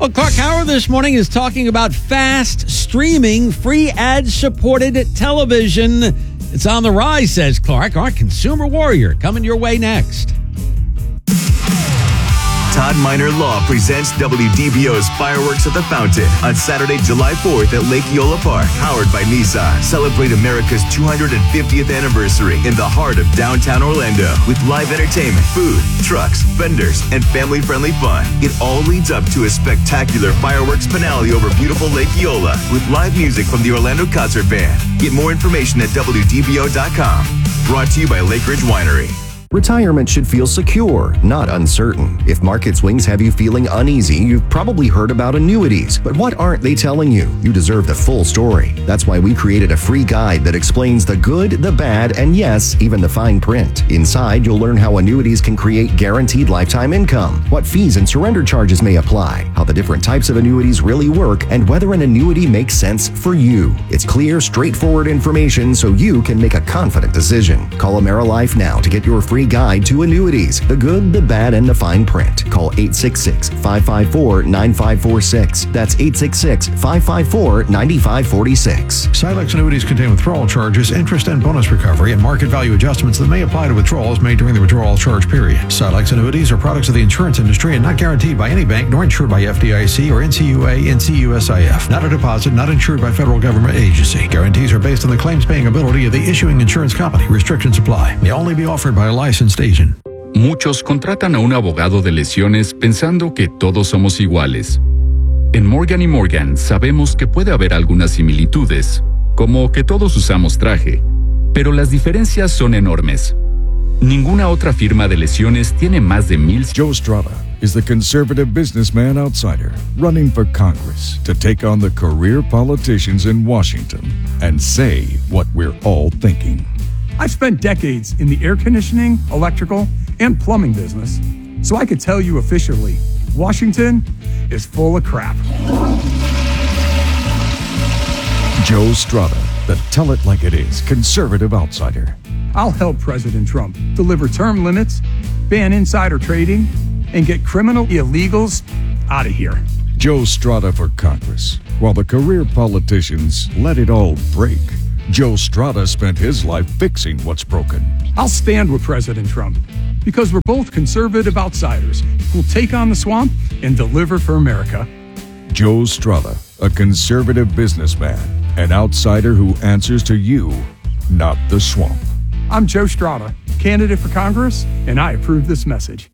Well, Clark Howard this morning is talking about fast streaming, free ad-supported television. It's on the rise, says Clark, our consumer warrior, coming your way next. Todd Minor Law presents WDBO's Fireworks at the Fountain on Saturday, July 4th at Lake Eola Park. Powered by Nissan. Celebrate America's 250th anniversary in the heart of downtown Orlando with live entertainment, food, trucks, vendors, and family-friendly fun. It all leads up to a spectacular fireworks finale over beautiful Lake Eola with live music from the Orlando Concert Band. Get more information at WDBO.com. Brought to you by Lake Ridge Winery. Retirement should feel secure, not uncertain. If market swings have you feeling uneasy, you've probably heard about annuities. But what aren't they telling you? You deserve the full story. That's why we created a free guide that explains the good, the bad, and yes, even the fine print. Inside, you'll learn how annuities can create guaranteed lifetime income, what fees and surrender charges may apply, how the different types of annuities really work, and whether an annuity makes sense for you. It's clear, straightforward information so you can make a confident decision. Call AmeriLife now to get your free guide to annuities, the good, the bad, and the fine print. Call 866-554-9546. That's 866-554-9546. Silex annuities contain withdrawal charges, interest and bonus recovery, and market value adjustments that may apply to withdrawals made during the withdrawal charge period. Silex annuities are products of the insurance industry and not guaranteed by any bank nor insured by FDIC or NCUA, NCUSIF. Not a deposit, not insured by federal government agency. Guarantees are based on the claims-paying ability of the issuing insurance company. Restrictions apply. May only be offered by a licensed agent. Muchos contratan a un abogado de lesiones pensando que todos somos iguales. En Morgan & Morgan sabemos que puede haber algunas similitudes, como que todos usamos traje, pero las diferencias son enormes. Ninguna otra firma de lesiones tiene más de 1,000. Joe Strada is the conservative businessman outsider running for Congress to take on the career politicians in Washington and say what we're all thinking. I've spent decades in the air conditioning, electrical, and plumbing business, so I could tell you officially, Washington is full of crap. Joe Strada, the tell it like it is conservative outsider. I'll help President Trump deliver term limits, ban insider trading, and get criminal illegals out of here. Joe Strada for Congress. While the career politicians let it all break, Joe Strada spent his life fixing what's broken. I'll stand with President Trump because we're both conservative outsiders who'll take on the swamp and deliver for America. Joe Strada, a conservative businessman, an outsider who answers to you, not the swamp. I'm Joe Strada, candidate for Congress, and I approve this message.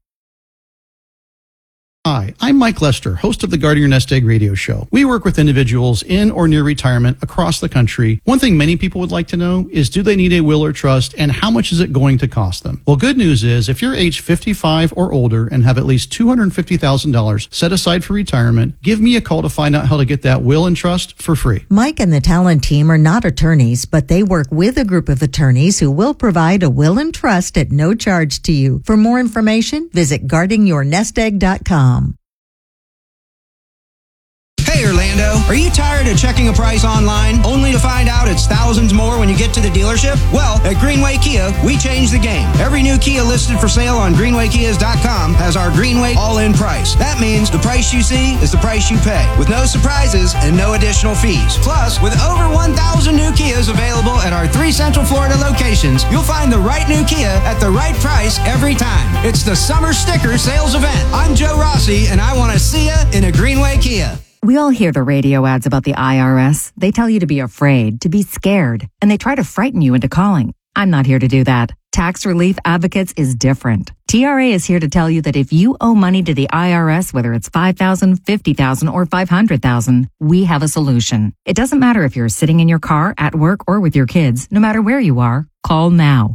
Hi, I'm Mike Lester, host of the Guarding Your Nest Egg radio show. We work with individuals in or near retirement across the country. One thing many people would like to know is, do they need a will or trust, and how much is it going to cost them? Well, good news is, if you're age 55 or older and have at least $250,000 set aside for retirement, give me a call to find out how to get that will and trust for free. Mike and the Talent team are not attorneys, but they work with a group of attorneys who will provide a will and trust at no charge to you. For more information, visit guardingyournestegg.com. Hey Orlando, are you tired of checking a price online only to find out it's thousands more when you get to the dealership? Well, at Greenway Kia, we changed the game. Every new Kia listed for sale on GreenwayKias.com has our Greenway all-in price. That means the price you see is the price you pay, with no surprises and no additional fees. Plus, with over 1,000 new Kias available at our 3 Central Florida locations, you'll find the right new Kia at the right price every time. It's the Summer Sticker Sales Event. I'm Joe Rossi, and I want to see ya in a Greenway Kia. We all hear the radio ads about the IRS. They tell you to be afraid, to be scared, and they try to frighten you into calling. I'm not here to do that. Tax Relief Advocates is different. TRA is here to tell you that if you owe money to the IRS, whether it's $5,000, $50,000, or $500,000, we have a solution. It doesn't matter if you're sitting in your car, at work, or with your kids. No matter where you are, call now.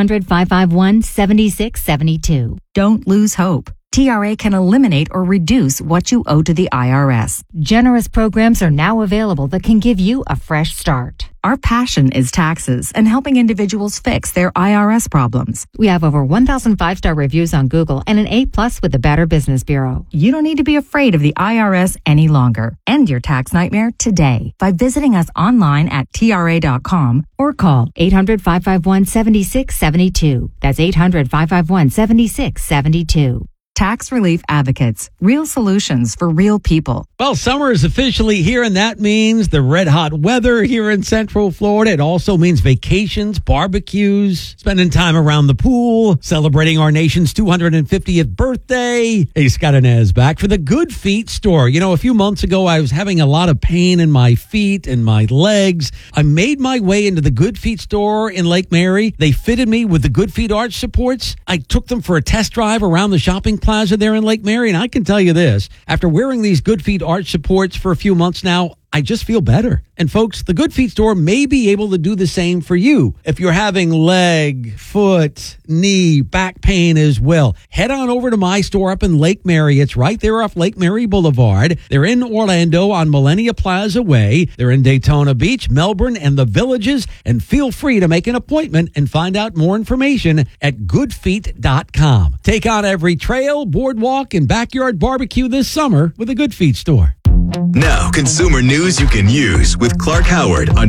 800-551-7672. Don't lose hope. TRA can eliminate or reduce what you owe to the IRS. Generous programs are now available that can give you a fresh start. Our passion is taxes and helping individuals fix their IRS problems. We have over 1,000 5-star reviews on Google and an A+ with the Better Business Bureau. You don't need to be afraid of the IRS any longer. End your tax nightmare today by visiting us online at TRA.com or call 800-551-7672. That's 800-551-7672. Tax Relief Advocates. Real solutions for real people. Well, summer is officially here, and that means the red hot weather here in Central Florida. It also means vacations, barbecues, spending time around the pool, celebrating our nation's 250th birthday. Hey, Scott Inez back for the Good Feet store. You know, a few months ago, I was having a lot of pain in my feet and my legs. I made my way into the Good Feet store in Lake Mary. They fitted me with the Good Feet arch supports. I took them for a test drive around the shopping plaza there in Lake Mary, and I can tell you this, after wearing these Good Feet arch supports for a few months now, I just feel better. And folks, the Good Feet store may be able to do the same for you. If you're having leg, foot, knee, back pain as well, head on over to my store up in Lake Mary. It's right there off Lake Mary Boulevard. They're in Orlando on Millennia Plaza Way. They're in Daytona Beach, Melbourne, and the Villages. And feel free to make an appointment and find out more information at goodfeet.com. Take on every trail, boardwalk, and backyard barbecue this summer with the Good Feet store. Now, consumer news you can use with Clark Howard on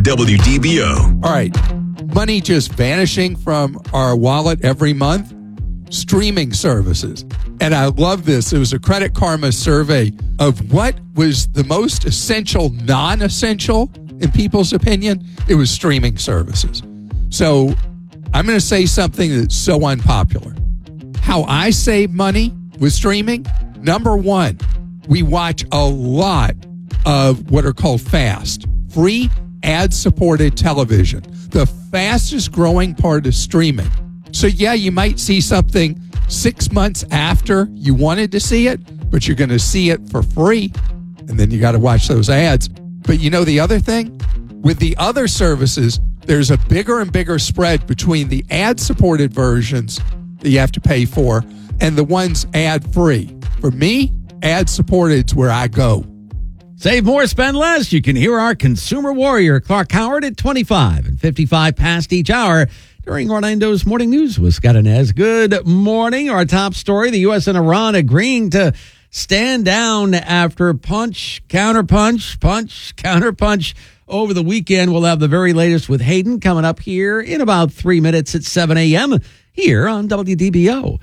WDBO. All right. Money just vanishing from our wallet every month. Streaming services. And I love this. It was a Credit Karma survey of what was the most essential, non-essential, in people's opinion. It was streaming services. So I'm going to say something that's so unpopular. How I save money with streaming, number one, we watch a lot of what are called FAST, free ad-supported television, the fastest growing part of streaming. So yeah, you might see something 6 months after you wanted to see it, but you're going to see it for free, and then you got to watch those ads. But you know the other thing? With the other services, there's a bigger and bigger spread between the ad-supported versions that you have to pay for and the ones ad-free. For me, ad-supported is where I go. Save more, spend less. You can hear our consumer warrior, Clark Howard, at 25 and 55 past each hour during Orlando's Morning News with Scott Inez. Good morning. Our top story, the U.S. and Iran agreeing to stand down after punch, counterpunch, punch, counterpunch over the weekend. We'll have the very latest with Hayden coming up here in about 3 minutes at 7 a.m. here on WDBO.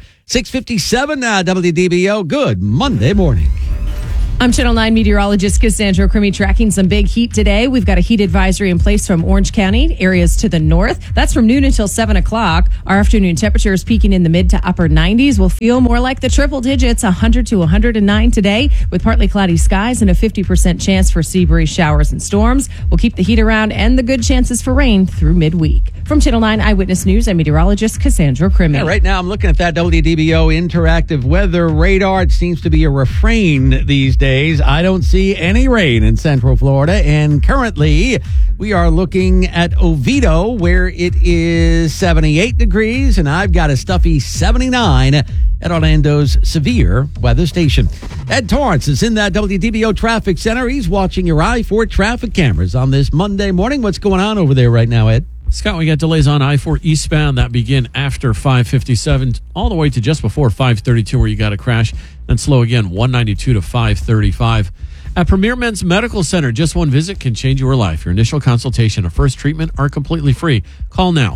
6:57 now, WDBO. Good Monday morning. I'm Channel 9 meteorologist Cassandra Crimmy tracking some big heat today. We've got a heat advisory in place from Orange County, areas to the north. That's from noon until 7 o'clock. Our afternoon temperatures peaking in the mid to upper 90s. We'll feel more like the triple digits, 100 to 109 today, with partly cloudy skies and a 50% chance for sea breeze showers and storms. We'll keep the heat around and the good chances for rain through midweek. From Channel 9 Eyewitness News, I'm meteorologist Cassandra Crimmy. Yeah, right now I'm looking at that WDBO interactive weather radar. It seems to be a refrain these days. I don't see any rain in Central Florida, and currently we are looking at Oviedo, where it is 78 degrees, and I've got a stuffy 79 at Orlando's severe weather station. Ed Torrance is in that WDBO traffic center. He's watching your I-4 traffic cameras on this Monday morning. What's going on over there right now, Ed? Scott, we got delays on I-4 eastbound that begin after 557 all the way to just before 532 where you got a crash. Then slow again, 192 to 535. At Premier Men's Medical Center, just one visit can change your life. Your initial consultation and first treatment are completely free. Call now,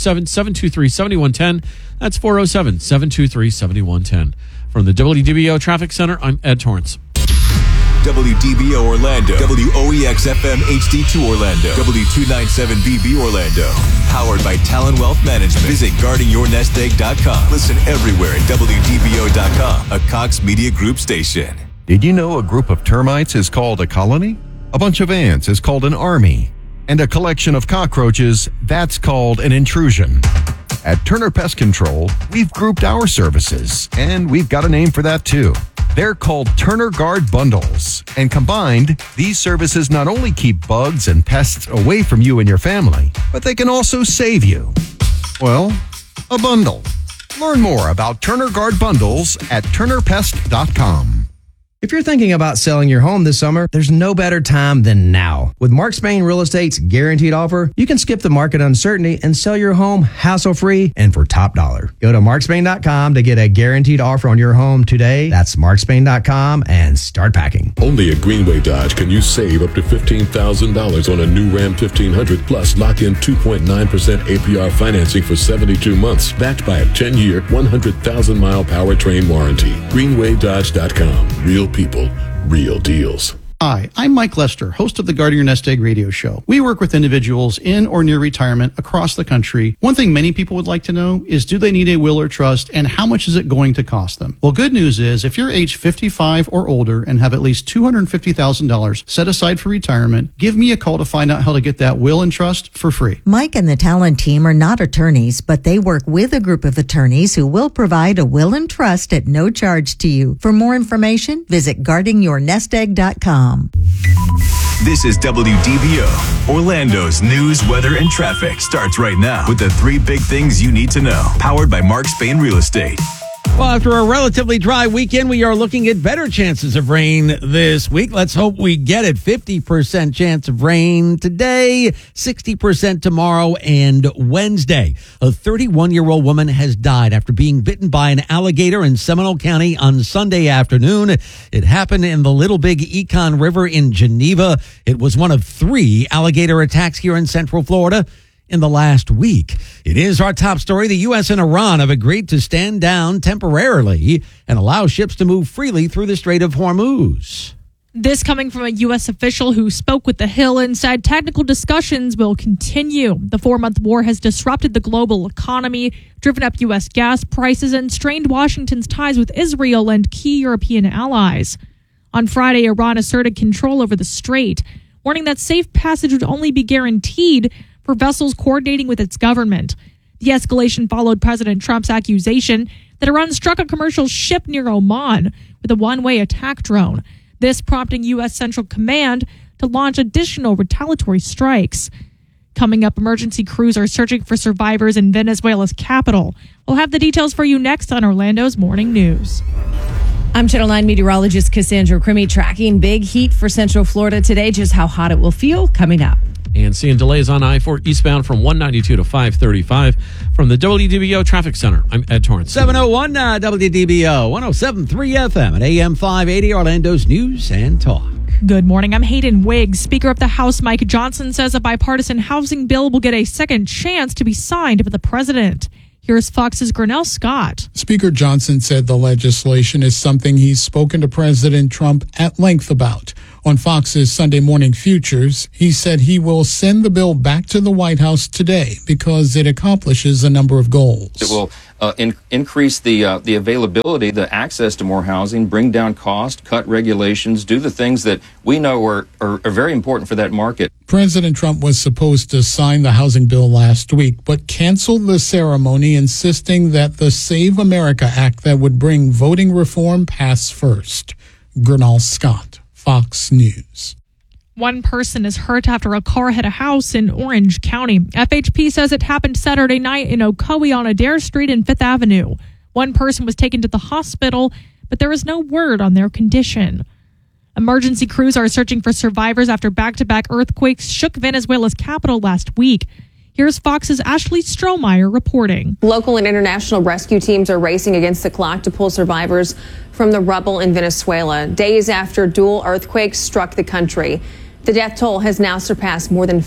407-723-7110. That's 407-723-7110. From the WDBO Traffic Center, I'm Ed Torrance. WDBO Orlando, WOEX-FM HD2 Orlando, W297BB Orlando. Powered by Talon Wealth Management. Visit guardingyournestegg.com. Listen everywhere at WDBO.com, a Cox Media Group station. Did you know a group of termites is called a colony? A bunch of ants is called an army. And a collection of cockroaches, that's called an intrusion. At Turner Pest Control, we've grouped our services, and we've got a name for that too. They're called Turner Guard Bundles, and combined, these services not only keep bugs and pests away from you and your family, but they can also save you. Well, a bundle. Learn more about Turner Guard Bundles at turnerpest.com. If you're thinking about selling your home this summer, there's no better time than now. With Mark Spain Real Estate's guaranteed offer, you can skip the market uncertainty and sell your home hassle-free and for top dollar. Go to markspain.com to get a guaranteed offer on your home today. That's markspain.com and start packing. Only at Greenway Dodge can you save up to $15,000 on a new Ram 1500 plus lock in 2.9% APR financing for 72 months, backed by a 10-year, 100,000-mile powertrain warranty. GreenwayDodge.com. Real people, real deals. Hi, I'm Mike Lester, host of the Guard Your Nest Egg radio show. We work with individuals in or near retirement across the country. One thing many people would like to know is, do they need a will or trust, and how much is it going to cost them? Well, good news is, if you're age 55 or older and have at least $250,000 set aside for retirement, give me a call to find out how to get that will and trust for free. Mike and the Talon team are not attorneys, but they work with a group of attorneys who will provide a will and trust at no charge to you. For more information, visit guardingyournestegg.com. This is WDBO. Orlando's news, weather, and traffic starts right now with the 3 big things you need to know. Powered by Mark Spain Real Estate. Well, after a relatively dry weekend, we are looking at better chances of rain this week. Let's hope we get it. 50% chance of rain today, 60% tomorrow and Wednesday. A 31-year-old woman has died after being bitten by an alligator in Seminole County on Sunday afternoon. It happened in the Little Big Econ River in Geneva. It was one of 3 alligator attacks here in Central Florida in the last week. It is our top story. The U.S. and Iran have agreed to stand down temporarily and allow ships to move freely through the Strait of Hormuz. This coming from a U.S. official who spoke with The Hill and said technical discussions will continue. The 4-month war has disrupted the global economy, driven up U.S. gas prices, and strained Washington's ties with Israel and key European allies. On Friday, Iran asserted control over the strait, warning that safe passage would only be guaranteed for vessels coordinating with its government. The escalation followed President Trump's accusation that Iran struck a commercial ship near Oman with a one-way attack drone, this prompting U.S. Central Command to launch additional retaliatory strikes. Coming up, emergency crews are searching for survivors in Venezuela's capital. We'll have the details for you next on Orlando's Morning News. I'm Channel 9 meteorologist Cassandra Crimmy, tracking big heat for Central Florida today. Just how hot it will feel coming up. And seeing delays on I-4 eastbound from 192 to 535 from the WDBO Traffic Center. I'm Ed Torrance. 701 WDBO, 107.3 FM at AM 580, Orlando's News and Talk. Good morning. I'm Hayden Wiggs. Speaker of the House Mike Johnson says a bipartisan housing bill will get a second chance to be signed by the president. Here's Fox's Grinnell Scott. Speaker Johnson said the legislation is something he's spoken to President Trump at length about. On Fox's Sunday Morning Futures, he said he will send the bill back to the White House today because it accomplishes a number of goals. It will increase the availability, the access to more housing, bring down cost, cut regulations, do the things that we know are very important for that market. President Trump was supposed to sign the housing bill last week, but canceled the ceremony, insisting that the Save America Act that would bring voting reform pass first. Grinnell Scott, Fox News. One person is hurt after a car hit a house in Orange County. FHP says it happened Saturday night in Ocoee on Adair Street and 5th Avenue. One person was taken to the hospital, but there is no word on their condition. Emergency crews are searching for survivors after back-to-back earthquakes shook Venezuela's capital last week. Here's Fox's Ashley Strohmeyer reporting. Local and international rescue teams are racing against the clock to pull survivors from the rubble in Venezuela, days after dual earthquakes struck the country. The death toll has now surpassed more than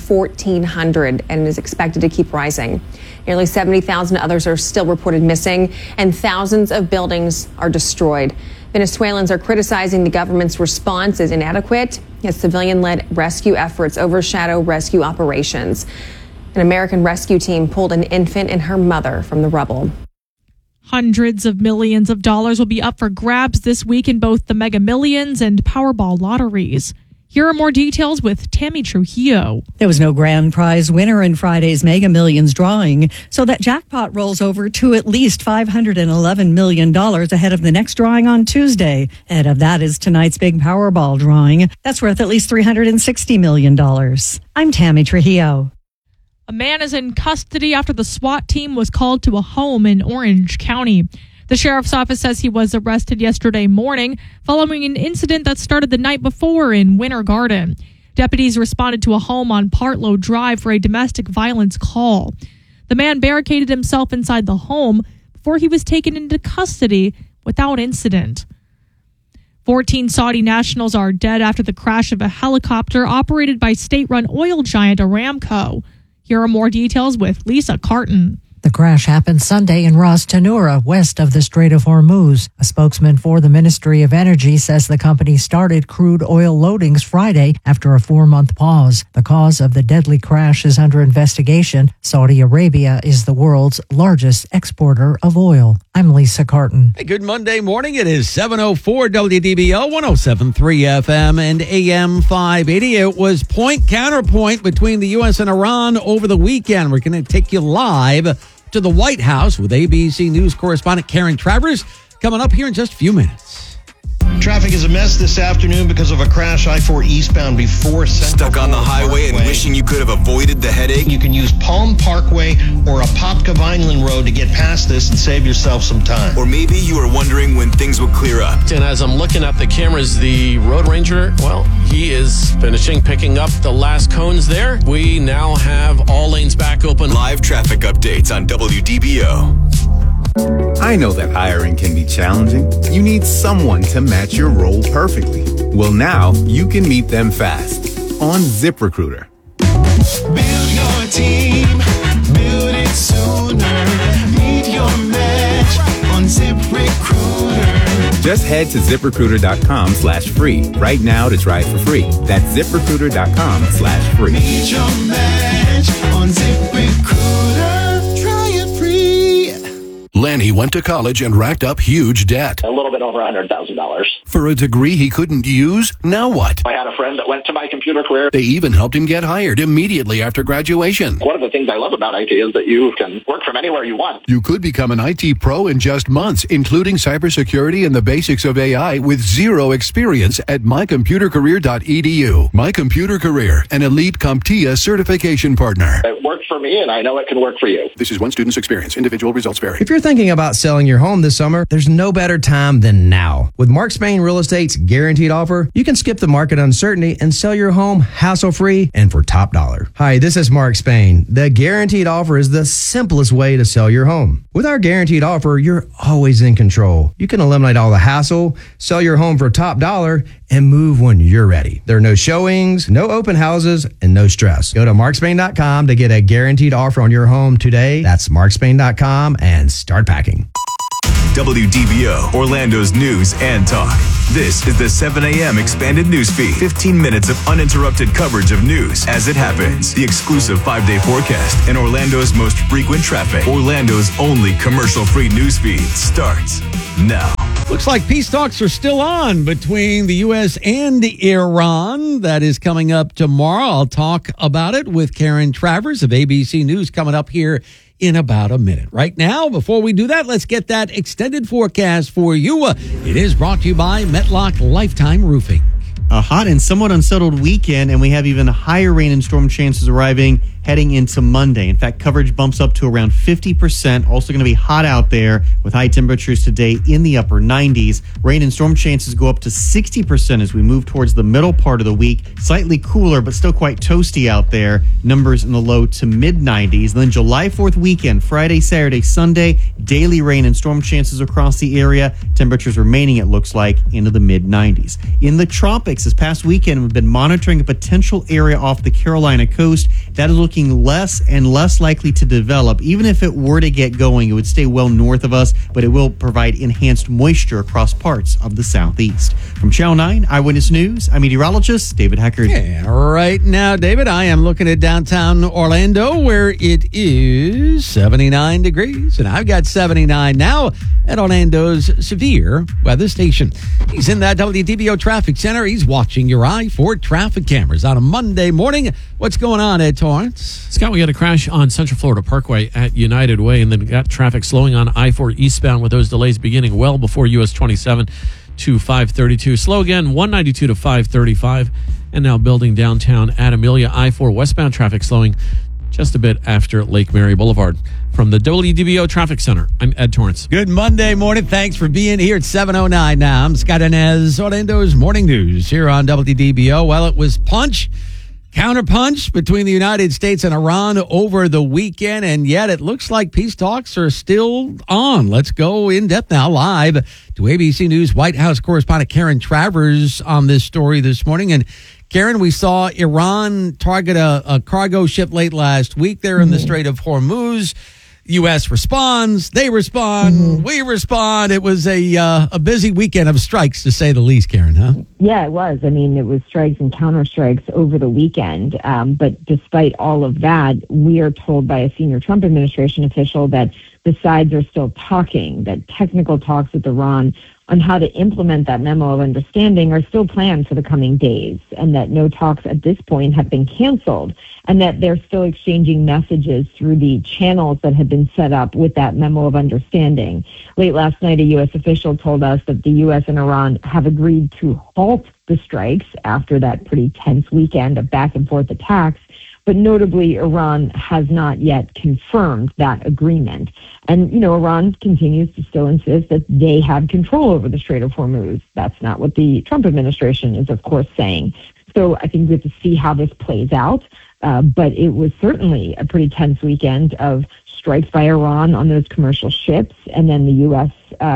1,400 and is expected to keep rising. Nearly 70,000 others are still reported missing, and thousands of buildings are destroyed. Venezuelans are criticizing the government's response as inadequate as civilian-led rescue efforts overshadow rescue operations. An American rescue team pulled an infant and her mother from the rubble. Hundreds of millions of dollars will be up for grabs this week in both the Mega Millions and Powerball lotteries. Here are more details with Tammy Trujillo. There was no grand prize winner in Friday's Mega Millions drawing, so that jackpot rolls over to at least $511 million ahead of the next drawing on Tuesday. Ahead of that is tonight's big Powerball drawing. That's worth at least $360 million. I'm Tammy Trujillo. A man is in custody after the SWAT team was called to a home in Orange County. The sheriff's office says he was arrested yesterday morning following an incident that started the night before in Winter Garden. Deputies responded to a home on Partlow Drive for a domestic violence call. The man barricaded himself inside the home before he was taken into custody without incident. 14 Saudi nationals are dead after the crash of a helicopter operated by state-run oil giant Aramco. Here are more details with Lisa Carton. The crash happened Sunday in Ras Tanura, west of the Strait of Hormuz. A spokesman for the Ministry of Energy says the company started crude oil loadings Friday after a 4-month pause. The cause of the deadly crash is under investigation. Saudi Arabia is the world's largest exporter of oil. I'm Lisa Carton. Hey, good Monday morning. It is 7:04 WDBO 107.3 FM and AM 580. It was point counterpoint between the U.S. and Iran over the weekend. We're going to take you live to the White House with ABC News correspondent Karen Travers coming up here in just a few minutes. Traffic is a mess this afternoon because of a crash I-4 eastbound before Central. Stuck on the highway and wishing you could have avoided the headache? You can use Palm Parkway or Apopka Vineland Road to get past this and save yourself some time. Or maybe you were wondering when things will clear up. And as I'm looking at the cameras, the Road Ranger, well, he is picking up the last cones there. We now have all lanes back open. Live traffic updates on WDBO. I know that hiring can be challenging. You need someone to match your role perfectly. Well, now you can meet them fast on ZipRecruiter. Build your team, build it sooner. Meet your match on ZipRecruiter. Just head to ZipRecruiter.com/free right now to try it for free. That's ZipRecruiter.com/free. Meet your match on ZipRecruiter. Try it free. Lanny went to college and racked up huge debt. A little bit over $100,000. For a degree he couldn't use? Now what? I had a friend that went to my computer career. They even helped him get hired immediately after graduation. One of the things I love about IT is that you can work from anywhere you want. You could become an IT pro in just months, including cybersecurity and the basics of AI with zero experience at mycomputercareer.edu. My Computer Career, an elite CompTIA certification partner. It worked for me, and I know it can work for you. This is one student's experience. Individual results vary. If you're thinking about selling your home this summer, there's no better time than now. With Mark Spain Real Estate's guaranteed offer, you can skip the market uncertainty and sell your home hassle-free and for top dollar. Hi, this is Mark Spain. The guaranteed offer is the simplest way to sell your home. With our guaranteed offer, you're always in control. You can eliminate all the hassle, sell your home for top dollar, and move when you're ready. There are no showings, no open houses, and no stress. Go to markspain.com to get a guaranteed offer on your home today. That's markspain.com and start packing. WDBO, Orlando's news and talk. This is the 7 a.m. expanded news feed. 15 minutes of uninterrupted coverage of news as it happens. The exclusive 5-day forecast and Orlando's most frequent traffic. Orlando's only commercial-free news feed starts now. Looks like peace talks are still on between the U.S. and Iran. That is coming up tomorrow. I'll talk about it with Karen Travers of ABC News coming up here in about a minute. Right now, before we do that, let's get that extended forecast for you. It is brought to you by Metlock Lifetime Roofing. A hot and somewhat unsettled weekend, and we have even higher rain and storm chances arriving heading into Monday. In fact, coverage bumps up to around 50%. Also going to be hot out there with high temperatures today in the upper 90s. Rain and storm chances go up to 60% as we move towards the middle part of the week. Slightly cooler, but still quite toasty out there. Numbers in the low to mid 90s. And then July 4th weekend, Friday, Saturday, Sunday, daily rain and storm chances across the area. Temperatures remaining, it looks like, into the mid 90s. In the tropics, this past weekend, we've been monitoring a potential area off the Carolina coast that is looking less and less likely to develop. Even if it were to get going, it would stay well north of us, but it will provide enhanced moisture across parts of the southeast. From Channel 9 Eyewitness News, I'm meteorologist David Heckard. Yeah, right now, David, I am looking at downtown Orlando where it is 79 degrees, and I've got 79 now at Orlando's severe weather station. He's in that WDBO traffic center. He's watching your I-4 traffic cameras on a Monday morning. What's going on, Ed Torrance? Scott, we got a crash on Central Florida Parkway at United Way, and then got traffic slowing on I-4 eastbound with those delays beginning well before US 27 to 532. Slow again, 192 to 535. And now building downtown at Amelia. I-4 westbound traffic slowing just a bit after Lake Mary Boulevard. From the WDBO Traffic Center, I'm Ed Torrance. Good Monday morning. Thanks for being here at 7:09 now. I'm Scott Inez, Orlando's Morning News here on WDBO. Well, it was counterpunch between the United States and Iran over the weekend, and yet it looks like peace talks are still on. Let's go in depth now, live to ABC News White House correspondent Karen Travers on this story this morning. And Karen, we saw Iran target a cargo ship late last week there in the Strait of Hormuz. U.S. responds, they respond, we respond. It was a busy weekend of strikes, to say the least, Karen, huh? Yeah, it was. I mean, it was strikes and counterstrikes over the weekend. But despite all of that, we are told by a senior Trump administration official that the sides are still talking, that technical talks with Iran on how to implement that memo of understanding are still planned for the coming days, and that no talks at this point have been canceled, and that they're still exchanging messages through the channels that have been set up with that memo of understanding. Late last night, a U.S. official told us that the U.S. and Iran have agreed to halt the strikes after that pretty tense weekend of back and forth attacks. But notably, Iran has not yet confirmed that agreement. And, Iran continues to still insist that they have control over the Strait of Hormuz. That's not what the Trump administration is, of course, saying. So I think we have to see how this plays out. But it was certainly a pretty tense weekend of strikes by Iran on those commercial ships, and then the U.S.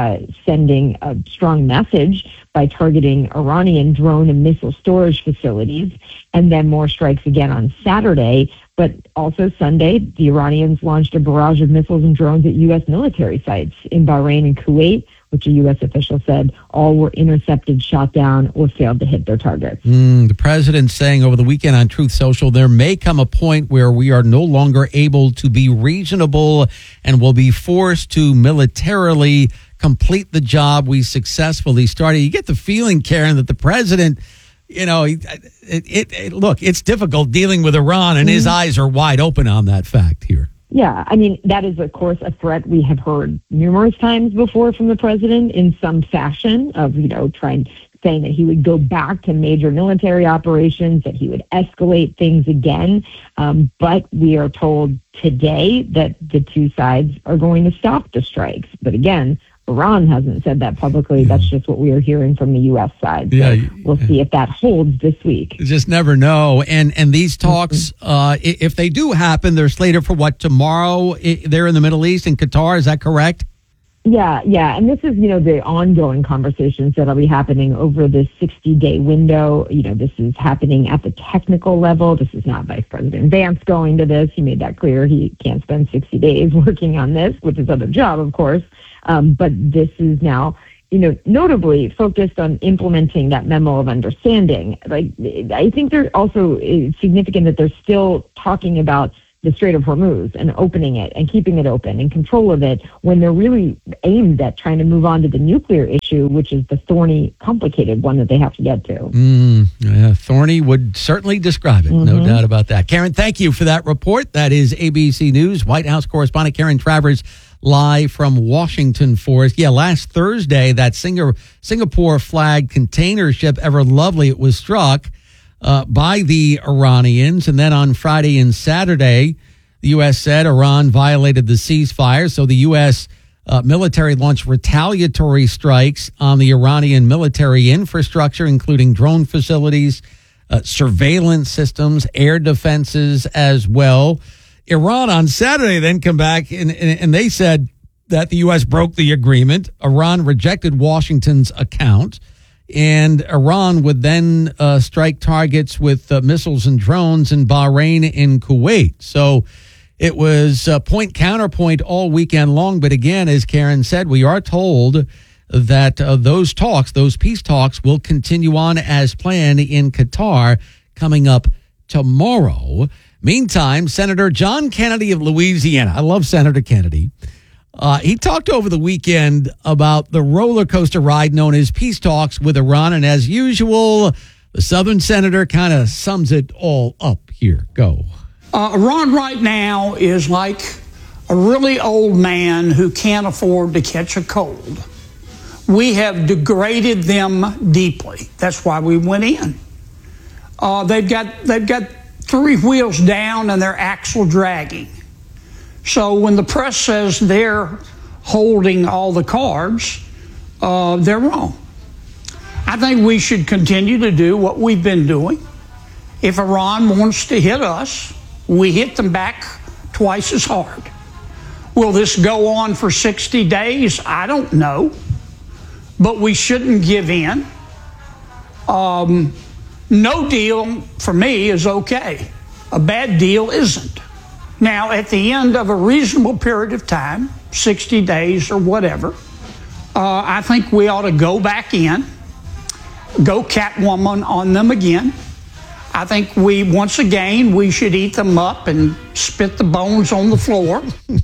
Sending a strong message by targeting Iranian drone and missile storage facilities, and then more strikes again on Saturday. But also Sunday, the Iranians launched a barrage of missiles and drones at U.S. military sites in Bahrain and Kuwait, which a U.S. official said all were intercepted, shot down, or failed to hit their targets. The president saying over the weekend on Truth Social, there may come a point where we are no longer able to be reasonable and will be forced to militarily complete the job we successfully started. You get the feeling, Karen, that the president, look, it's difficult dealing with Iran, and his eyes are wide open on that fact here. Yeah, I mean, that is, of course, a threat we have heard numerous times before from the president in some fashion of, saying that he would go back to major military operations, that he would escalate things again. But we are told today that the two sides are going to stop the strikes. But again, Iran hasn't said that publicly. That's just what we are hearing from the U.S. side. So we'll see if that holds this week. You just never know. And these talks, if they do happen, they're slated for what, tomorrow? They're in the Middle East, in Qatar. Is that correct? Yeah. And this is, the ongoing conversations that'll be happening over this 60-day window. This is happening at the technical level. This is not Vice President Vance going to this. He made that clear. He can't spend 60 days working on this, which is other job, of course. But this is now, notably focused on implementing that memo of understanding. I think they're also significant that they're still talking about the Strait of Hormuz and opening it and keeping it open and control of it when they're really aimed at trying to move on to the nuclear issue, which is the thorny, complicated one that they have to get to. Thorny would certainly describe it. No doubt about that. Karen, thank you for that report. That is ABC News White House correspondent Karen Travers, live from Washington for us. Last Thursday, that Singapore flag container ship Ever Lovely, it was struck by the Iranians. And then on Friday and Saturday, the U.S. said Iran violated the ceasefire. So the U.S. Military launched retaliatory strikes on the Iranian military infrastructure, including drone facilities, surveillance systems, air defenses as well. Iran on Saturday then come back and they said that the U.S. broke the agreement. Iran rejected Washington's account, and Iran would then strike targets with missiles and drones in Bahrain and Kuwait. So it was point counterpoint all weekend long. But again, as Karen said, we are told that those peace talks will continue on as planned in Qatar coming up tomorrow. Meantime, Senator John Kennedy of Louisiana, I love Senator Kennedy, he talked over the weekend about the roller coaster ride known as peace talks with Iran. And as usual, the Southern senator kind of sums it all up here. Go. Iran right now is like a really old man who can't afford to catch a cold. We have degraded them deeply. That's why we went in. They've got three wheels down and their axle dragging. So when the press says they're holding all the cards, they're wrong. I think we should continue to do what we've been doing. If Iran wants to hit us, we hit them back twice as hard. Will this go on for 60 days? I don't know. But we shouldn't give in. No deal for me is okay. A bad deal isn't. Now, at the end of a reasonable period of time, 60 days or whatever, I think we ought to go back in, go Catwoman on them again. I think once again, we should eat them up and spit the bones on the floor.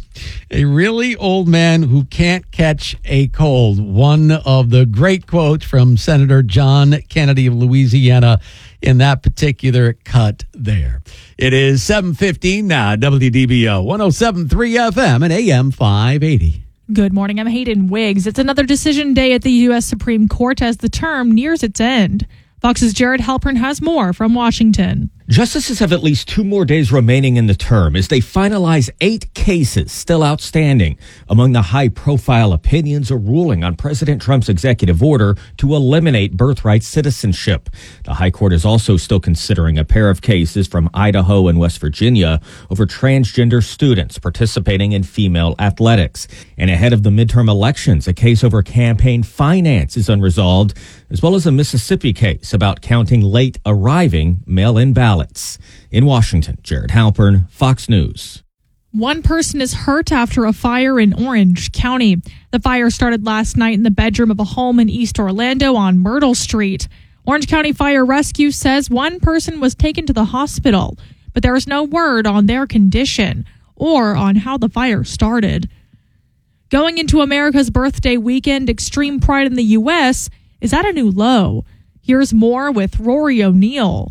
A really old man who can't catch a cold. One of the great quotes from Senator John Kennedy of Louisiana in that particular cut there. It is 7:15 now, WDBO 107.3 FM and AM 580. Good morning. I'm Hayden Wiggs. It's another decision day at the U.S. Supreme Court as the term nears its end. Fox's Jared Halpern has more from Washington. Justices have at least 2 more days remaining in the term as they finalize 8 cases still outstanding. Among the high-profile opinions, a ruling on President Trump's executive order to eliminate birthright citizenship. The High Court is also still considering a pair of cases from Idaho and West Virginia over transgender students participating in female athletics. And ahead of the midterm elections, a case over campaign finance is unresolved, as well as a Mississippi case about counting late arriving mail-in ballots. In Washington, Jared Halpern, Fox News. One person is hurt after a fire in Orange County. The fire started last night in the bedroom of a home in East Orlando on Myrtle Street. Orange County Fire Rescue says one person was taken to the hospital, but there is no word on their condition or on how the fire started. Going into America's birthday weekend, extreme pride in the U.S. is at a new low. Here's more with Rory O'Neill.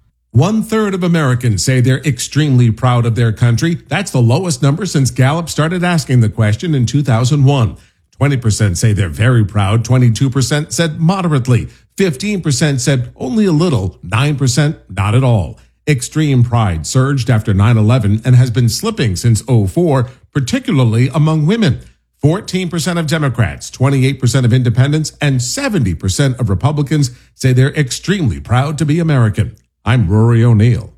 1/3 of Americans say they're extremely proud of their country. That's the lowest number since Gallup started asking the question in 2001. 20% say they're very proud. 22% said moderately. 15% said only a little. 9% not at all. Extreme pride surged after 9/11 and has been slipping since 2004, particularly among women. 14% of Democrats, 28% of independents, and 70% of Republicans say they're extremely proud to be American. I'm Rory O'Neill.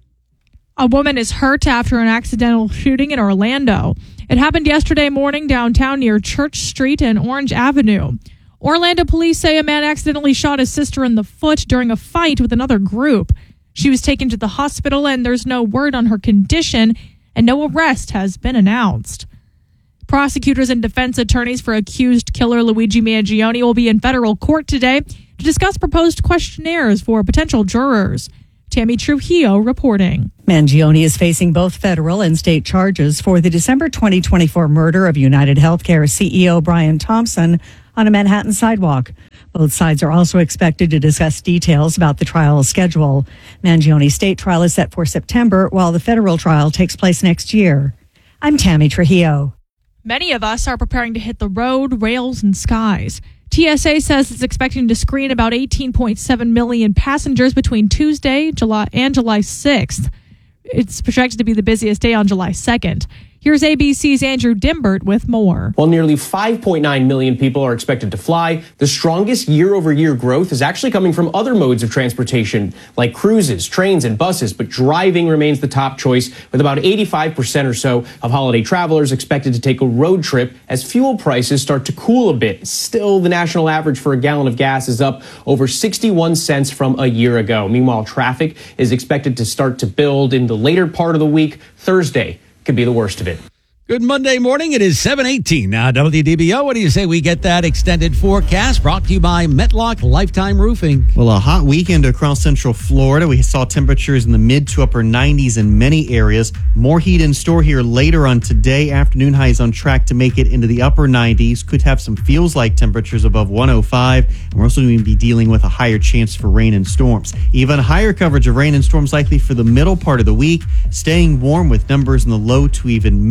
A woman is hurt after an accidental shooting in Orlando. It happened yesterday morning downtown near Church Street and Orange Avenue. Orlando police say a man accidentally shot his sister in the foot during a fight with another group. She was taken to the hospital and there's no word on her condition and no arrest has been announced. Prosecutors and defense attorneys for accused killer Luigi Mangione will be in federal court today to discuss proposed questionnaires for potential jurors. Tammy Trujillo reporting. Mangione is facing both federal and state charges for the December 2024 murder of United Healthcare CEO Brian Thompson on a Manhattan sidewalk. Both sides are also expected to discuss details about the trial schedule. Mangione's state trial is set for September, while the federal trial takes place next year. I'm Tammy Trujillo. Many of us are preparing to hit the road, rails, and skies. TSA says it's expecting to screen about 18.7 million passengers between Tuesday and July 6th. It's projected to be the busiest day on July 2nd. Here's ABC's Andrew Dimbert with more. While nearly 5.9 million people are expected to fly, the strongest year-over-year growth is actually coming from other modes of transportation, like cruises, trains, and buses, but driving remains the top choice, with about 85% or so of holiday travelers expected to take a road trip as fuel prices start to cool a bit. Still, the national average for a gallon of gas is up over 61 cents from a year ago. Meanwhile, traffic is expected to start to build in the later part of the week. Thursday could be the worst of it. Good Monday morning. It is 7:18 now. WDBO. What do you say we get that extended forecast brought to you by Metlock Lifetime Roofing? Well, a hot weekend across Central Florida. We saw temperatures in the mid to upper 90s in many areas. More heat in store here later on today. Afternoon highs on track to make it into the upper 90s. Could have some feels-like temperatures above 105. And we're also going to be dealing with a higher chance for rain and storms. Even higher coverage of rain and storms likely for the middle part of the week. Staying warm with numbers in the low to even mid-90s.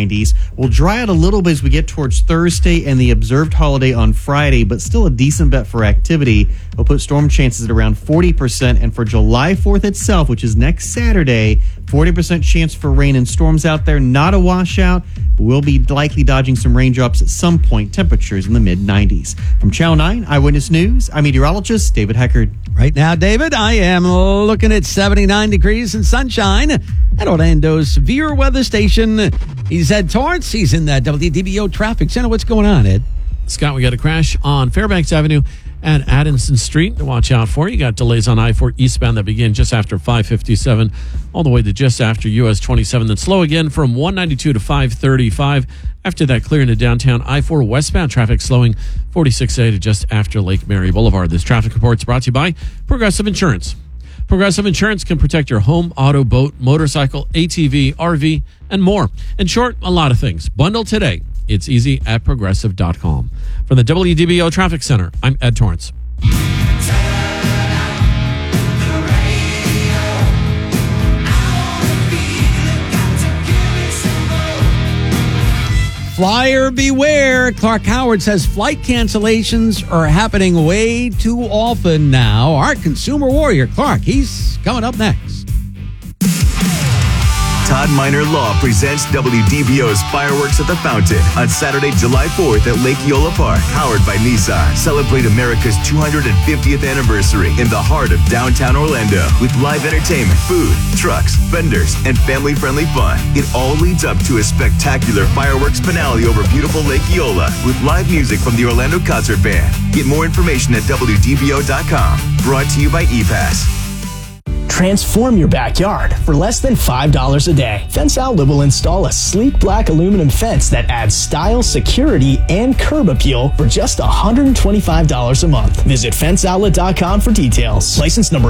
mid-90s. We'll dry out a little bit as we get towards Thursday and the observed holiday on Friday, but still a decent bet for activity. We'll put storm chances at around 40%. And for July 4th itself, which is next Saturday, 40% chance for rain and storms out there. Not a washout, but we'll be likely dodging some raindrops at some point. Temperatures in the mid-90s. From Channel 9 Eyewitness News, I'm meteorologist David Heckard. Right now, David, I am looking at 79 degrees and sunshine at Orlando's severe weather station. He's Ed Torrance. He's in the WDBO traffic center. What's going on, Ed? Scott, we got a crash on Fairbanks Avenue and Addison Street to watch out for. You got delays on I-4 eastbound that begin just after 557 all the way to just after US 27. Then slow again from 192 to 535. After that, clearing to downtown I-4 westbound traffic slowing 46A to just after Lake Mary Boulevard. This traffic report is brought to you by Progressive Insurance. Progressive Insurance can protect your home, auto, boat, motorcycle, ATV, RV, and more. In short, a lot of things. Bundle today. It's easy at Progressive.com. From the WDBO Traffic Center, I'm Ed Torrance. Flyer beware. Clark Howard says flight cancellations are happening way too often now. Our consumer warrior, Clark, he's coming up next. Todd Minor Law presents WDBO's Fireworks at the Fountain on Saturday, July 4th at Lake Eola Park. Powered by Nissan. Celebrate America's 250th anniversary in the heart of downtown Orlando with live entertainment, food, trucks, vendors, and family-friendly fun. It all leads up to a spectacular fireworks finale over beautiful Lake Eola with live music from the Orlando Concert Band. Get more information at WDBO.com. Brought to you by ePass. Transform your backyard for less than $5 a day. Fence Outlet will install a sleek black aluminum fence that adds style, security, and curb appeal for just $125 a month. Visit fenceoutlet.com for details. License number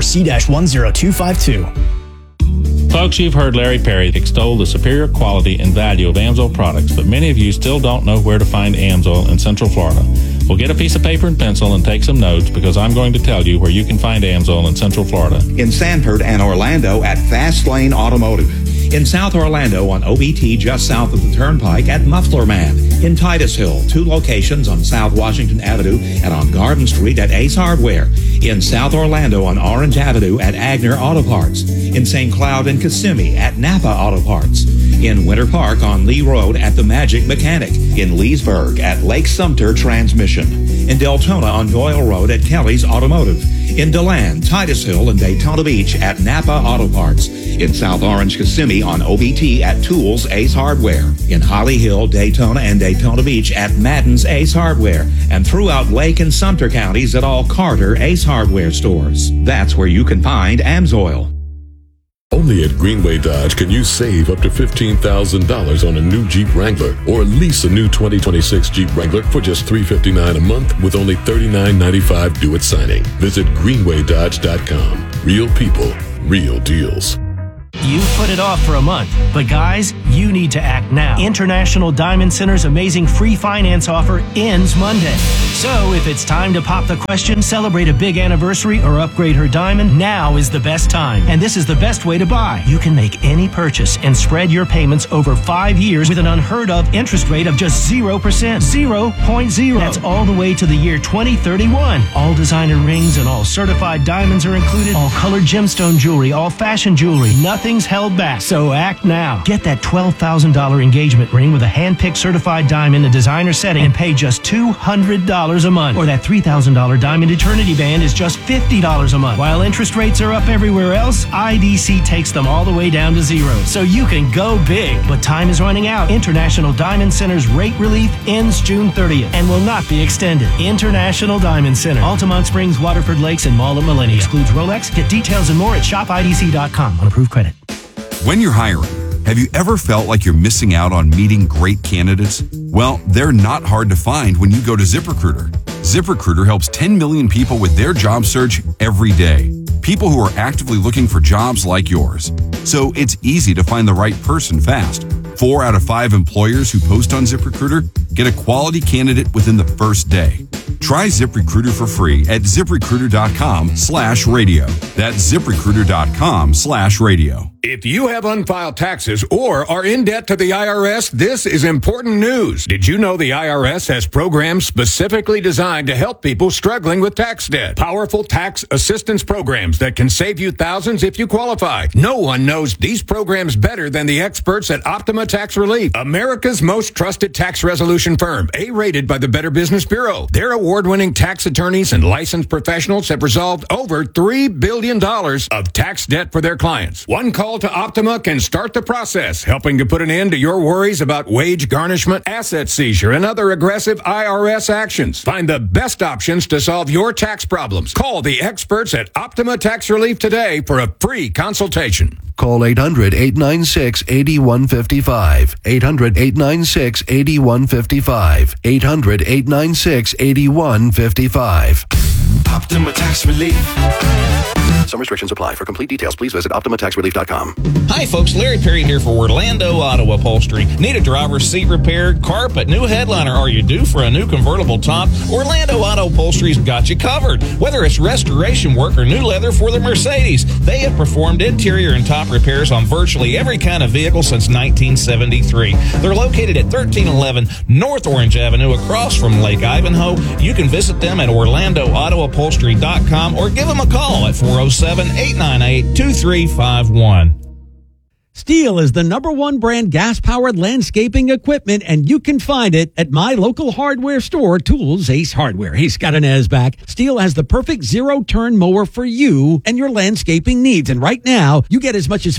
C-10252. Folks, you've heard Larry Perry extol the superior quality and value of Amsoil products, but many of you still don't know where to find Amsoil in Central Florida. Well, get a piece of paper and pencil and take some notes because I'm going to tell you where you can find Amsoil in Central Florida. In Sanford and Orlando at Fast Lane Automotive. In South Orlando on OBT just south of the Turnpike at Muffler Man. In Titusville, 2 locations on South Washington Avenue and on Garden Street at Ace Hardware. In South Orlando on Orange Avenue at Agner Auto Parts. In St. Cloud and Kissimmee at Napa Auto Parts. In Winter Park on Lee Road at The Magic Mechanic. In Leesburg at Lake Sumter Transmission. In Deltona on Doyle Road at Kelly's Automotive. In DeLand, Titusville, and Daytona Beach at Napa Auto Parts. In South Orange, Kissimmee on OBT at Tools Ace Hardware. In Holly Hill, Daytona, and Daytona Beach at Madden's Ace Hardware. And throughout Lake and Sumter counties at all Carter Ace Hardware stores. That's where you can find Amsoil. Only at Greenway Dodge can you save up to $15,000 on a new Jeep Wrangler or lease a new 2026 Jeep Wrangler for just $359 a month with only $39.95 due at signing. Visit greenwaydodge.com. Real people, real deals. You put it off for a month, but guys, you need to act now. International Diamond Center's amazing free finance offer ends Monday. So if it's time to pop the question, celebrate a big anniversary, or upgrade her diamond, now is the best time. And this is the best way to buy. You can make any purchase and spread your payments over 5 years with an unheard of interest rate of just 0%. 0.0. That's all the way to the year 2031. All designer rings and all certified diamonds are included. All colored gemstone jewelry, all fashion jewelry. Nothing's held back. So act now. Get that $12,000 engagement ring with a hand-picked certified diamond in a designer setting and pay just $200 a month. Or that $3,000 diamond eternity band is just $50 a month. While interest rates are up everywhere else, IDC takes them all the way down to 0. So you can go big. But time is running out. International Diamond Center's rate relief ends June 30th and will not be extended. International Diamond Center. Altamont Springs, Waterford Lakes, and Mall at Millennium. Excludes Rolex. Get details and more at shopidc.com on approved credit. When you're hiring, have you ever felt like you're missing out on meeting great candidates? Well, they're not hard to find when you go to ZipRecruiter. ZipRecruiter helps 10 million people with their job search every day. People who are actively looking for jobs like yours. So it's easy to find the right person fast. 4 out of 5 employers who post on ZipRecruiter get a quality candidate within the first day. Try ZipRecruiter for free at ZipRecruiter.com/radio. That's ZipRecruiter.com/radio. If you have unfiled taxes or are in debt to the IRS, this is important news. Did you know the IRS has programs specifically designed to help people struggling with tax debt? Powerful tax assistance programs that can save you thousands if you qualify. No one knows these programs better than the experts at Optima Tax Relief, America's most trusted tax resolution firm, A-rated by the Better Business Bureau. Their award-winning tax attorneys and licensed professionals have resolved over $3 billion of tax debt for their clients. One call to Optima can start the process, helping to put an end to your worries about wage garnishment, asset seizure, and other aggressive IRS actions. Find the best options to solve your tax problems. Call the experts at Optima Tax Relief today for a free consultation. Call 800-896-8155. 800-896-8155. 800-896-8155. Optima Tax Relief. Some restrictions apply. For complete details, please visit OptimaTaxRelief.com. Hi, folks. Larry Perry here for Orlando Auto Upholstery. Need a driver's seat repaired, carpet, new headliner, or you due for a new convertible top? Orlando Auto Upholstery's got you covered. Whether it's restoration work or new leather for the Mercedes, they have performed interior and top repairs on virtually every kind of vehicle since 1973. They're located at 1311 North Orange Avenue across from Lake Ivanhoe. You can visit them at OrlandoAutoUpholstery.com or give them a call at 407-898-2351. Steel is the #1 brand gas-powered landscaping equipment, and you can find it at my local hardware store, Tools Ace Hardware. Hey, Scott Inez back. Steel has the perfect zero-turn mower for you and your landscaping needs. And right now, you get as much as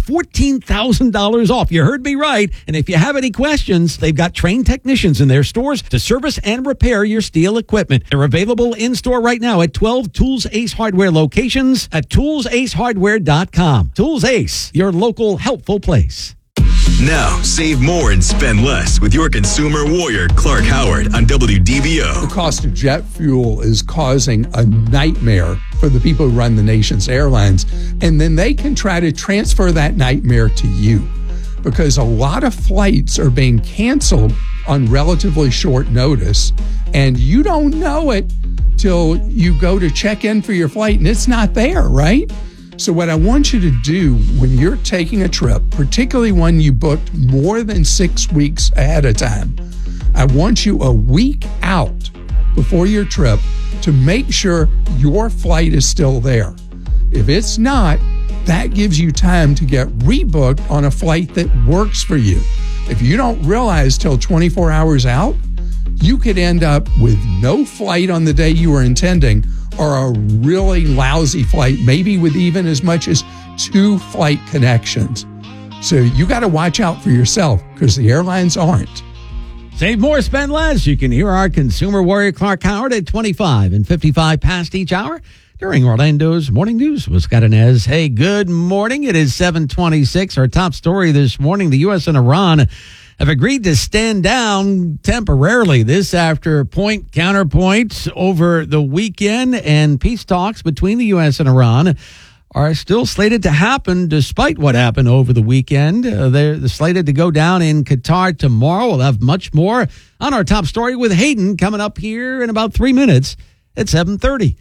$14,000 off. You heard me right. And if you have any questions, they've got trained technicians in their stores to service and repair your Steel equipment. They're available in-store right now at 12 Tools Ace Hardware locations at toolsacehardware.com. Tools Ace, your local helpful place. Now, save more and spend less with your consumer warrior, Clark Howard, on WDBO. The cost of jet fuel is causing a nightmare for the people who run the nation's airlines. And then they can try to transfer that nightmare to you, because a lot of flights are being canceled on relatively short notice. And you don't know it till you go to check in for your flight and it's not there, right? So what I want you to do when you're taking a trip, particularly one you booked more than 6 weeks ahead of time, I want you a week out before your trip to make sure your flight is still there. If it's not, that gives you time to get rebooked on a flight that works for you. If you don't realize till 24 hours out, you could end up with no flight on the day you were intending, or a really lousy flight, maybe with even as much as 2 flight connections. So you got to watch out for yourself, because the airlines aren't. Save more, spend less. You can hear our consumer warrior Clark Howard at 25 and 55 past each hour during Orlando's Morning News with Scott Inez. Hey, good morning. It is 7:26. Our top story this morning, the U.S. and Iran have agreed to stand down temporarily. This after point counterpoint over the weekend, and peace talks between the U.S. and Iran are still slated to happen despite what happened over the weekend. They're slated to go down in Qatar tomorrow. We'll have much more on our top story with Hayden coming up here in about 3 minutes at 7:30.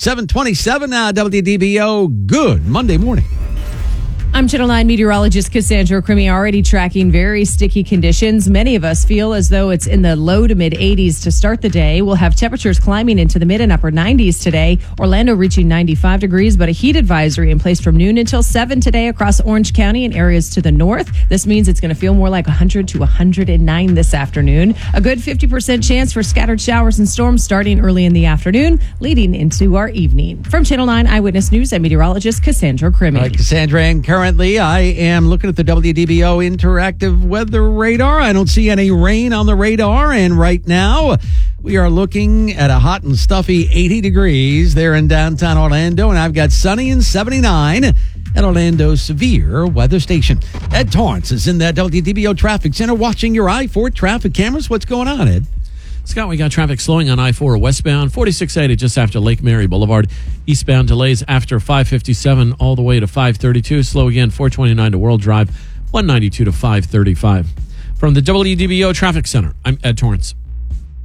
7:27 now, WDBO. Good Monday morning. I'm Channel 9 meteorologist Cassandra Crimi, already tracking very sticky conditions. Many of us feel as though it's in the low to mid 80s to start the day. We'll have temperatures climbing into the mid and upper 90s today. Orlando reaching 95 degrees, but a heat advisory in place from noon until 7 today across Orange County and areas to the north. This means it's going to feel more like 100 to 109 this afternoon. A good 50% chance for scattered showers and storms starting early in the afternoon, leading into our evening. From Channel 9 Eyewitness News, I'm meteorologist Cassandra Crimi. All right, Cassandra, and currently I am looking at the WDBO interactive weather radar. I don't see any rain on the radar, and right now we are looking at a hot and stuffy 80 degrees there in downtown Orlando, and I've got sunny and 79 at Orlando's severe weather station. Ed Torrance is in that WDBO traffic center watching your I-4 traffic cameras. What's going on, Ed? Scott, we got traffic slowing on I-4 westbound, 4680 just after Lake Mary Boulevard. Eastbound delays after 557 all the way to 532. Slow again, 429 to World Drive, 192 to 535. From the WDBO Traffic Center, I'm Ed Torrance.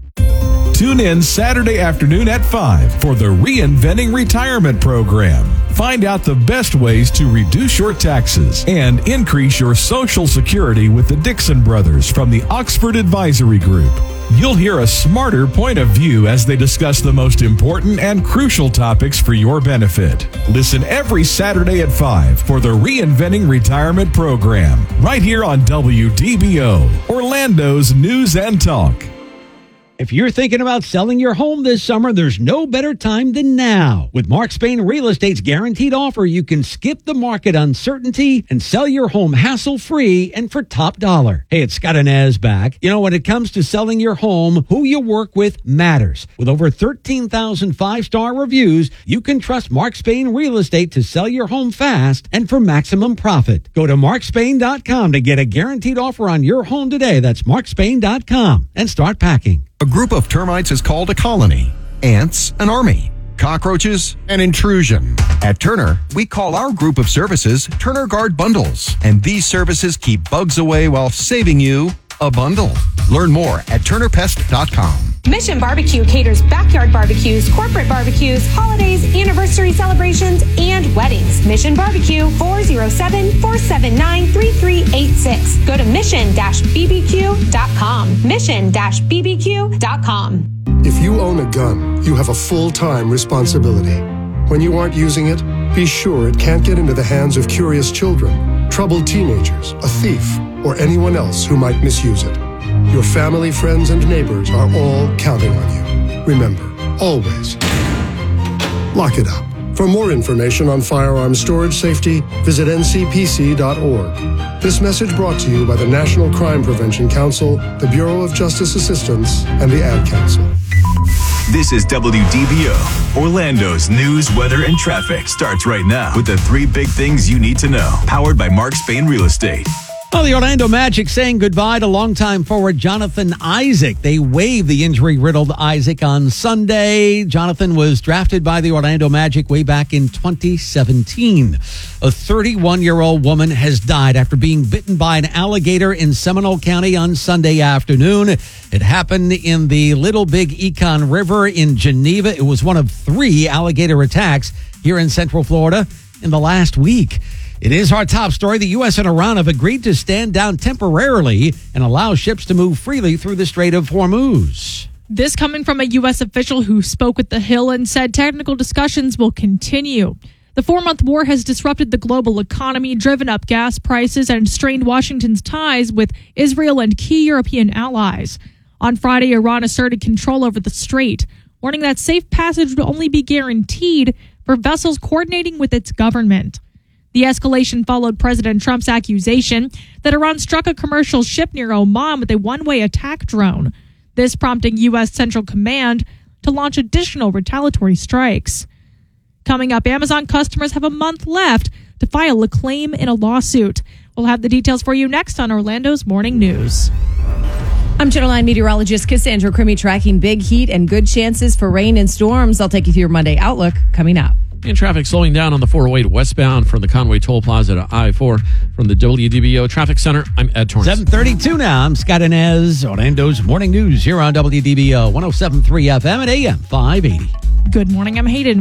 Tune in Saturday afternoon at 5 for the Reinventing Retirement Program. Find out the best ways to reduce your taxes and increase your Social Security with the Dixon Brothers from the Oxford Advisory Group. You'll hear a smarter point of view as they discuss the most important and crucial topics for your benefit. Listen every Saturday at 5 for the Reinventing Retirement program, right here on WDBO, Orlando's News and Talk. If you're thinking about selling your home this summer, there's no better time than now. With Mark Spain Real Estate's guaranteed offer, you can skip the market uncertainty and sell your home hassle-free and for top dollar. Hey, it's Scott Inez back. You know, when it comes to selling your home, who you work with matters. With over 13,000 five-star reviews, you can trust Mark Spain Real Estate to sell your home fast and for maximum profit. Go to markspain.com to get a guaranteed offer on your home today. That's markspain.com and start packing. A group of termites is called a colony. Ants, an army. Cockroaches, an intrusion. At Turner, we call our group of services Turner Guard Bundles. And these services keep bugs away while saving you a bundle. Learn more at turnerpest.com. Mission Barbecue caters backyard barbecues, corporate barbecues, holidays, anniversary celebrations, and weddings. Mission Barbecue, 407-479-3386. Go to mission-bbq.com. Mission-bbq.com. If you own a gun, you have a full-time responsibility. When you aren't using it, be sure it can't get into the hands of curious children, troubled teenagers, a thief, or anyone else who might misuse it. Your family, friends, and neighbors are all counting on you. Remember, always, lock it up. For more information on firearm storage safety, visit ncpc.org. This message brought to you by the National Crime Prevention Council, the Bureau of Justice Assistance, and the Ad Council. This is WDBO. Orlando's news, weather, and traffic starts right now with the 3 big things you need to know. Powered by Mark Spain Real Estate. Well, the Orlando Magic saying goodbye to longtime forward Jonathan Isaac. They waived the injury-riddled Isaac on Sunday. Jonathan was drafted by the Orlando Magic way back in 2017. A 31-year-old woman has died after being bitten by an alligator in Seminole County on Sunday afternoon. It happened in the Little Big Econ River in Geneva. It was one of 3 alligator attacks here in Central Florida in the last week. It is our top story. The U.S. and Iran have agreed to stand down temporarily and allow ships to move freely through the Strait of Hormuz. This coming from a U.S. official who spoke with The Hill and said technical discussions will continue. The 4-month war has disrupted the global economy, driven up gas prices, and strained Washington's ties with Israel and key European allies. On Friday, Iran asserted control over the strait, warning that safe passage would only be guaranteed for vessels coordinating with its government. The escalation followed President Trump's accusation that Iran struck a commercial ship near Oman with a one-way attack drone, this prompting U.S. Central Command to launch additional retaliatory strikes. Coming up, Amazon customers have a month left to file a claim in a lawsuit. We'll have the details for you next on Orlando's Morning News. I'm Channel 9 meteorologist Cassandra Crimmy, tracking big heat and good chances for rain and storms. I'll take you through your Monday outlook coming up. And traffic slowing down on the 408 westbound from the Conway Toll Plaza to I-4. From the WDBO Traffic Center, I'm Ed Torrance. 7:32 now. I'm Scott Inez. Orlando's Morning News here on WDBO 107.3 FM and AM 580. Good morning. I'm Hayden.